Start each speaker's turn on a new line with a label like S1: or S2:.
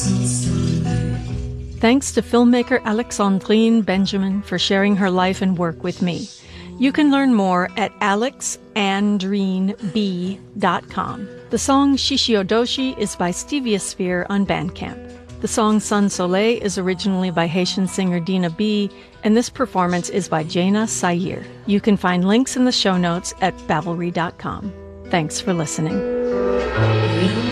S1: Thanks to filmmaker Alexandrine Benjamin for sharing her life and work with me. You can learn more at alexandrineb.com. The song Shishiodoshi is by Steviosphere on Bandcamp. The song Sun Soleil is originally by Haitian singer Dina B, and this performance is by Jaina Sayer. You can find links in the show notes at Bavelry.com. Thanks for listening.